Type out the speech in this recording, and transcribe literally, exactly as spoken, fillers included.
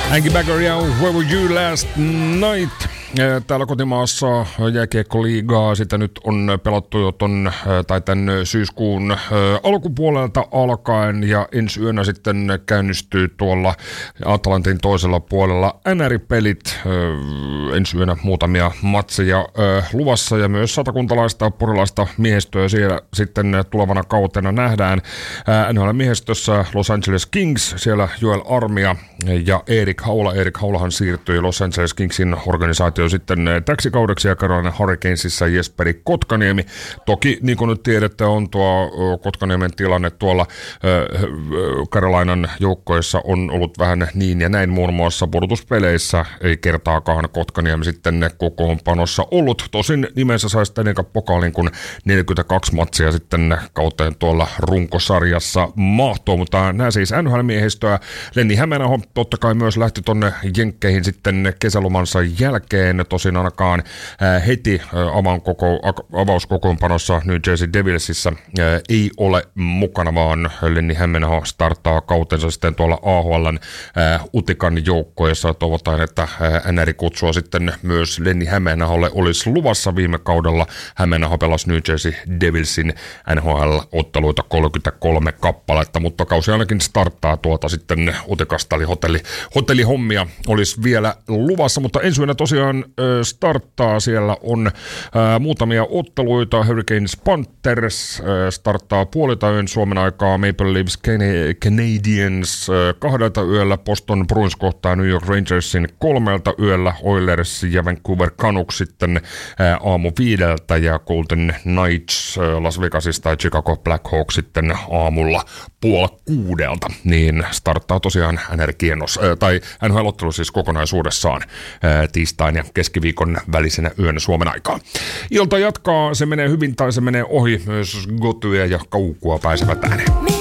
Angie Bagger ja Where Were You Last Night? Täällä kotimaassa jääkiekkoliigaa sitä nyt on pelattu jo ton, tai tämän syyskuun alkupuolelta alkaen, ja ensi yönä sitten käynnistyy tuolla Atlantin toisella puolella N R-pelit. Ensi yönä muutamia matseja luvassa, ja myös satakuntalaista porilaista miehistöä siellä sitten tulevana kautena nähdään. N H L-miehistössä Los Angeles Kings, siellä Joel Armia ja Erik Haula. Erik Haulahan siirtyi Los Angeles Kingsin organisaatioon sitten täksi kaudeksi, ja Carolina Hurricanesissa Jesperi Kotkaniemi. Toki, niin kuin nyt tiedätte, on tuo Kotkaniemen tilanne tuolla Carolinan joukkoissa on ollut vähän niin ja näin, muun muassa pudotuspeleissä ei kertaakaan Kotkaniemi sitten kokoonpanossa ollut. Tosin nimensä sai sitten ennen pokaalin, kun neljäkymmentäkaksi matsia sitten kauteen tuolla runkosarjassa mahtoo, mutta nämä siis N H L-miehistöä. Lenni Hämeenaho totta kai myös lähti tonne Jenkkeihin sitten kesälomansa jälkeen. Tosin ainakaan heti avauskokoonpanossa New Jersey Devilsissä ei ole mukana, vaan Lenni Hämeenaho starttaa kautensa sitten tuolla A H L:n Utikan joukkoissa. Toivotaan, että N R-kutsua sitten myös Lenni Hämeenaholle olisi luvassa. Viime kaudella Hämeenaho pelasi New Jersey Devilsin N H L-otteluita kolmekymmentäkolme kappaletta, mutta kausi ainakin starttaa tuolta sitten Utikasta, eli hotelli, hotellihommia olisi vielä luvassa, mutta ensi yönä tosiaan starttaa. Siellä on ää, muutamia otteluita. Hurricanes Panthers ää, starttaa puolilta yön Suomen aikaa. Maple Leafs Canadiens ää, kahdelta yöllä. Boston Bruins kohtaa New York Rangersin kolmelta yöllä. Oilers ja Vancouver Canucks sitten ää, aamu viideltä, ja Golden Knights ää, Las Vegasista ja Chicago Blackhawks sitten aamulla puoli kuudelta. Niin starttaa tosiaan N R-kierros, ää, tai N H L-ottelu siis kokonaisuudessaan ää, tiistain ja keskiviikon välisenä yönä Suomen aikaa. Ilta jatkaa, se menee hyvin tai se menee ohi, myös gotyja ja kaukua pääsevät ääneen.